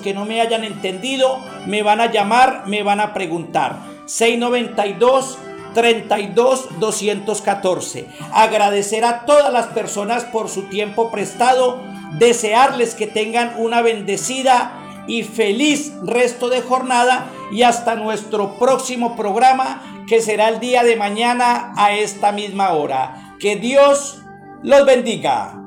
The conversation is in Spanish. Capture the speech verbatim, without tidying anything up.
que no me hayan entendido, me van a llamar, me van a preguntar. seis noventa y dos, treinta y dos, doscientos catorce. Agradecer a todas las personas por su tiempo prestado, desearles que tengan una bendecida y feliz resto de jornada y hasta nuestro próximo programa, que será el día de mañana a esta misma hora. Que Dios los bendiga.